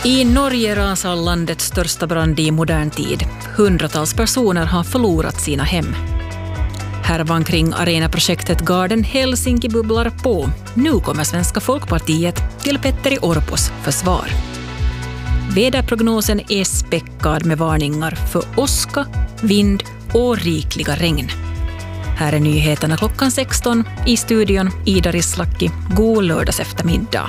I Norge rasar landets största brand i modern tid. Hundratals personer har förlorat sina hem. Härvan kring arenaprojektet Garden Helsinki bubblar på. Nu kommer Svenska Folkpartiet till Petteri Orpos försvar. Väderprognosen är späckad med varningar för åska, vind och rikliga regn. Här är nyheterna klockan 16 i studion Ida Rislaki. God lördags eftermiddag.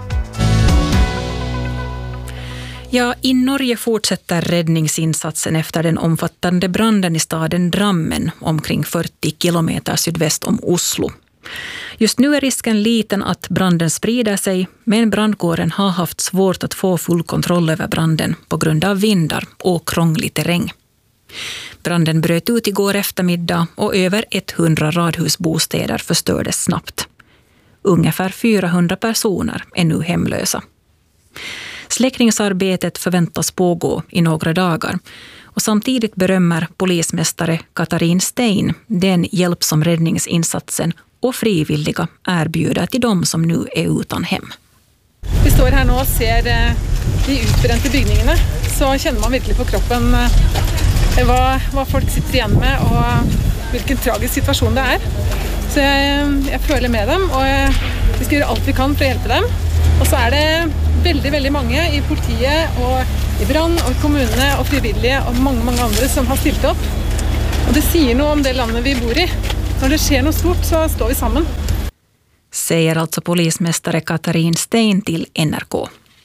Ja, i Norge fortsätter räddningsinsatsen efter den omfattande branden i staden Drammen omkring 40 kilometer sydväst om Oslo. Just nu är risken liten att branden sprider sig, men brandkåren har haft svårt att få full kontroll över branden på grund av vindar och krånglig terräng. Branden bröt ut igår eftermiddag och över 100 radhusbostäder förstördes snabbt. Ungefär 400 personer är nu hemlösa. Släckningsarbetet förväntas pågå i några dagar och samtidigt berömmer polismästare Katarin Stein den hjälp som räddningsinsatsen och frivilliga erbjuder till de som nu är utan hem. Vi står här nu och ser de utbrända byggningarna, så känner man verkligen på kroppen vad folk sitter igen med och vilken tragisk situation det är. Så jag följer med dem och vi ska göra allt vi kan för att hjälpa dem. Och så är det väldigt många i politiet och i brand och i kommunerna och frivilliga och många andra som har ställt upp. Och det säger något om det landet vi bor i. När det sker något stort så står vi samman. Säger alltså polismästare Katarin Stein till NRK.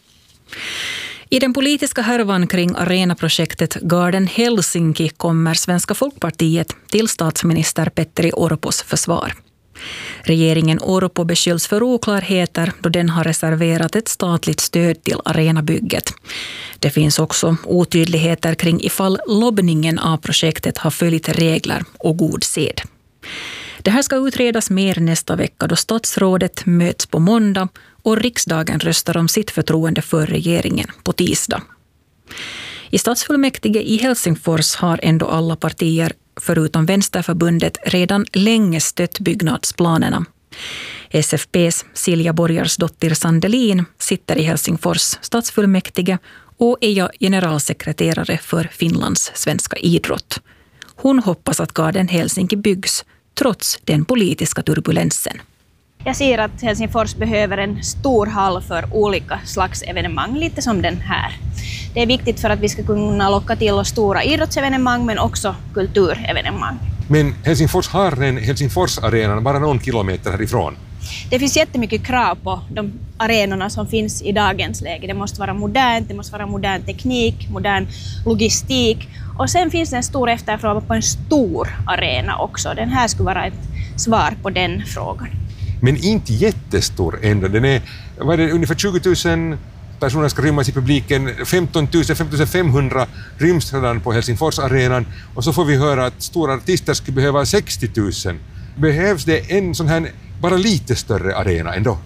I den politiska härvan kring arenaprojektet Garden Helsinki kommer Svenska Folkpartiet till statsminister Petteri Orpos försvar. Regeringen Orpo beskylls för oklarheter då den har reserverat ett statligt stöd till arenabygget. Det finns också otydligheter kring ifall lobbningen av projektet har följt regler och god sed. Det här ska utredas mer nästa vecka då statsrådet möts på måndag och riksdagen röstar om sitt förtroende för regeringen på tisdag. I stadsfullmäktige i Helsingfors har ändå alla partier förutom Vänsterförbundet redan länge stött byggnadsplanerna. SFP:s Silja Borjarsdottir Sandelin sitter i Helsingfors stadsfullmäktige och är generalsekreterare för Finlands svenska idrott. Hon hoppas att Garden Helsinki byggs trots den politiska turbulensen. Jag ser att Helsingfors behöver en stor hall för olika slags evenemang, lite som den här. Det är viktigt för att vi ska kunna locka till oss stora idrottsevenemang men också kulturevenemang. Men Helsingfors har en Helsingfors-arena bara någon kilometer härifrån. Det finns jättemycket krav på de arenorna som finns i dagens läge. Det måste vara modernt, det måste vara modern teknik, modern logistik. Och sen finns det en stor efterfrågan på en stor arena också. Den här skulle vara ett svar på den frågan. Men inte jättestor ändå. Den är ungefär 20 000 personer ska rymmas i publiken. 15 500 ryms redan på Helsingforsarenan. Och så får vi höra att stora artister skulle behöva 60 000. Behövs det en sån här bara lite större arena ändå?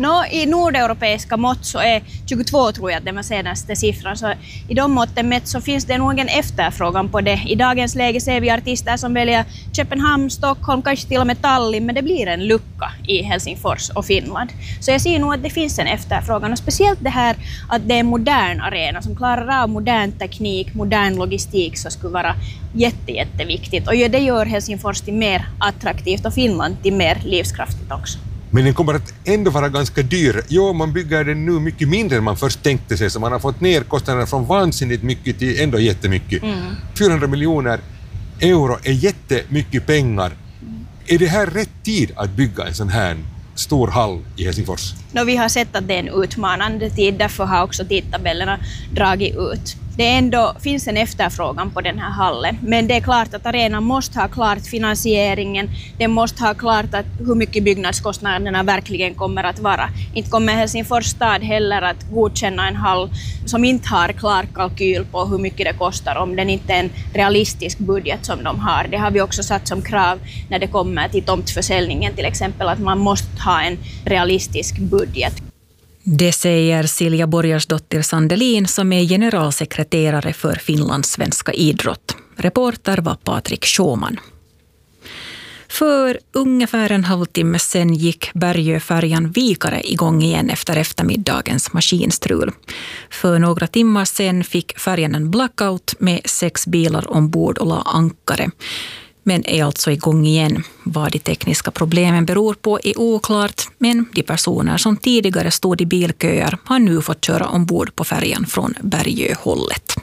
I nordeuropeiska mått så är 22 tror jag den senaste siffran. Så i de måtten mätt så finns det nog en efterfrågan på det. I dagens läge ser vi artister som väljer Köpenhamn, Stockholm, kanske till och med Tallinn. Men det blir en lucka i Helsingfors och Finland. Så jag ser nog att det finns en efterfrågan. Och speciellt det här att det är en modern arena som klarar av modern teknik, modern logistik så skulle vara jätteviktigt. Och det gör Helsingfors till mer attraktivt och Finland till mer livskraftigt också. Men den kommer att ändå vara ganska dyr. Jo, man bygger den nu mycket mindre än man först tänkte sig, så man har fått ner kostnaderna från vansinnigt mycket till ändå jättemycket. 400 miljoner euro är jättemycket pengar. Är det här rätt tid att bygga en sån här stor hall i Helsingfors? Vi har sett att det är en utmanande tid, därför har också tidtabellerna dragit ut. Det ändå finns en efterfrågan på den här hallen, men det är klart att arenan måste ha klart finansieringen, den måste ha klart att hur mycket byggnadskostnaderna verkligen kommer att vara. Inte kommer Helsingfors stad heller att godkänna en hall som inte har klar kalkyl på hur mycket det kostar om den inte är en realistisk budget som de har. Det har vi också satt som krav när det kommer till tomtförsäljningen till exempel, att man måste ha en realistisk budget. Det säger Silja Borjarsdottir Sandelin som är generalsekreterare för Finlands svenska idrott. Reporter var Patrik Schåman. För ungefär en halvtimme sedan gick Bergöfärjan Vikare igång igen efter eftermiddagens maskinstrul. För några timmar sedan fick färjan en blackout med 6 bilar ombord och la ankare. Men är alltså igång igen. Vad de tekniska problemen beror på är oklart, men de personer som tidigare stod i bilköer har nu fått köra ombord på färjan från Bergöhållet.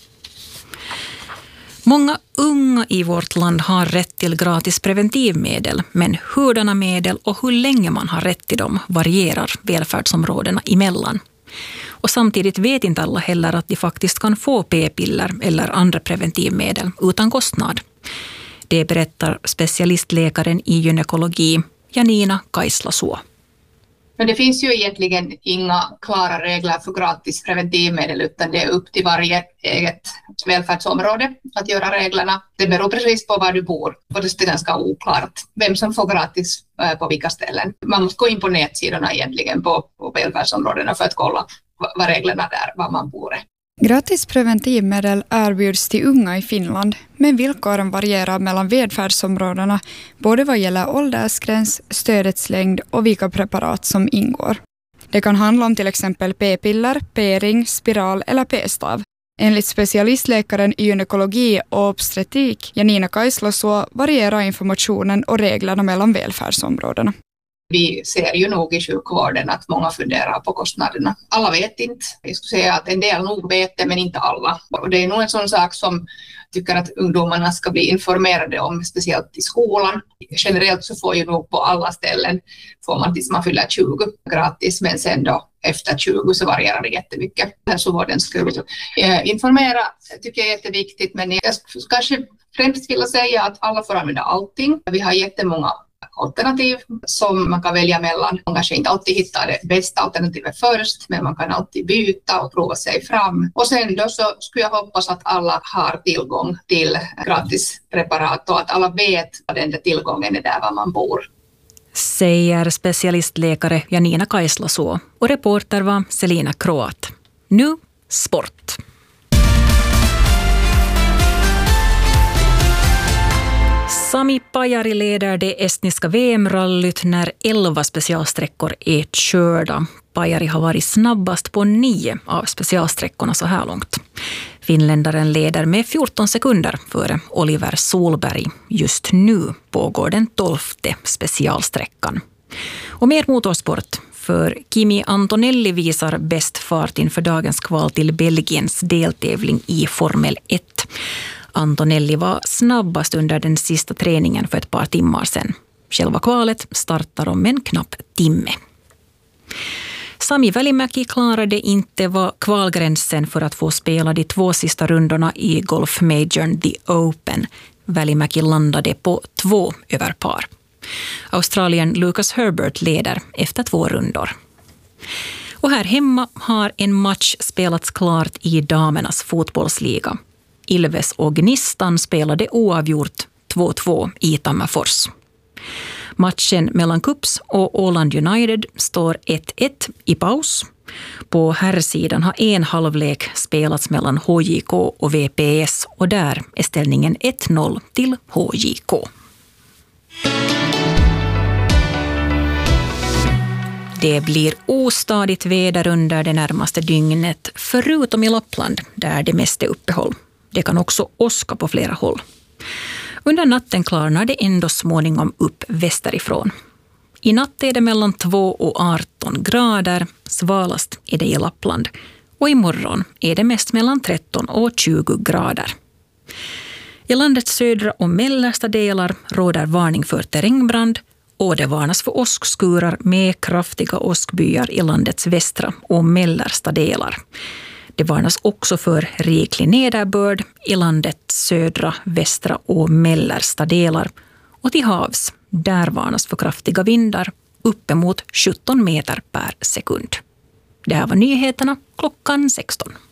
Många unga i vårt land har rätt till gratis preventivmedel, men hurdana medel och hur länge man har rätt till dem varierar välfärdsområdena emellan. Och samtidigt vet inte alla heller att de faktiskt kan få p-piller eller andra preventivmedel utan kostnad. Det berättar specialistläkaren i gynekologi Janina Kaisla-Suo. Men det finns ju egentligen inga klara regler för gratis preventivmedel, utan det är upp till varje eget välfärdsområde att göra reglerna. Det beror precis på var du bor, och det är ganska oklart vem som får gratis på vilka ställen. Man måste gå in på nätsidorna egentligen på välfärdsområdena för att kolla vad reglerna där, var man bor. Gratis preventivmedel erbjuds till unga i Finland, men villkoren varierar mellan välfärdsområdena både vad gäller åldersgräns, stödets längd och vilka preparat som ingår. Det kan handla om till exempel p-piller, p-ring, spiral eller p-stav. Enligt specialistläkaren i gynekologi och obstetrik Janina Kaisla-Suo varierar informationen och reglerna mellan välfärdsområdena. Vi ser ju nog i sjukvården att många funderar på kostnaderna. Alla vet inte. Jag skulle säga att en del nog vet det, men inte alla. Och det är nog en sån sak som tycker att ungdomarna ska bli informerade om, speciellt i skolan. Generellt så får ju nog på alla ställen, får man tills man fyller 20 gratis, men sen då efter 20 så varierar det jättemycket. Hälsovården skulle informera, tycker jag är jätteviktigt, men jag skulle kanske främst vilja säga att alla får använda allting. Vi har jättemånga alternativ som man kan välja mellan. Man kanske inte alltid hittar det bästa alternativet först, men man kan alltid byta och prova sig fram. Och sen då så skulle jag hoppas att alla har tillgång till gratis preparat och att alla vet vad den där tillgången är där var man bor. Säger specialistläkare Janina Kaisla-Suo, och reporter var Selina Kroat. Nu sport. Sami Pajari leder det estniska VM-rallyt när 11 specialsträckor är körda. Pajari har varit snabbast på 9 av specialsträckorna så här långt. Finländaren leder med 14 sekunder före Oliver Solberg. Just nu pågår den 12:e specialsträckan. Och mer motorsport, för Kimi Antonelli visar bäst fart inför dagens kval till Belgiens deltävling i Formel 1. Antonelli var snabbast under den sista träningen för ett par timmar sedan. Själva kvalet startar om en knapp timme. Sami Välimäki klarade inte vad kvalgränsen för att få spela de 2 sista rundorna i golfmajorn The Open. Välimäki landade på 2 över par. Australien Lucas Herbert leder efter 2 rundor. Och här hemma har en match spelats klart i damernas fotbollsliga. Ilves och Gnistan spelade oavgjort 2-2 i Tammerfors. Matchen mellan Kups och Åland United står 1-1 i paus. På herrsidan har en halvlek spelats mellan HJK och VPS, och där är ställningen 1-0 till HJK. Det blir ostadigt väder under det närmaste dygnet, förutom i Lappland där det mest är uppehåll. Det kan också åska på flera håll. Under natten klarnar det ändå småningom upp västerifrån. I natt är det mellan 2 och 18 grader, svalast är det i Lappland. Och imorgon är det mest mellan 13 och 20 grader. I landets södra och mellersta delar råder varning för terrängbrand, och det varnas för åskskurar med kraftiga åskbyar i landets västra och mellersta delar. Det varnas också för riklig nederbörd i landets södra, västra och mellersta delar. Och till havs, där varnas för kraftiga vindar uppemot 17 meter per sekund. Det här var nyheterna klockan 16.